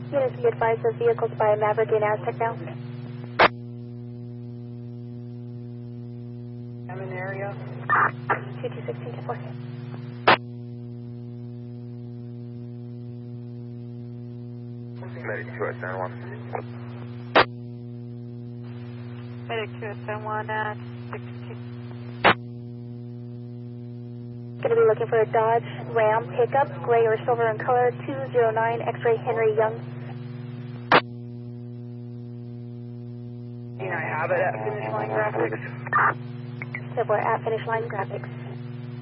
Units be advised of vehicles by Maverick and Aztec now. I'm in the area. 2216 10-4. Medic 2 San Juan. Medic 2 San Juan at 16. Going to be looking for a Dodge Ram pickup, gray or silver in color, 209 X-ray Henry Young. I have it at Finish Line Graphics. So we're at Finish Line Graphics.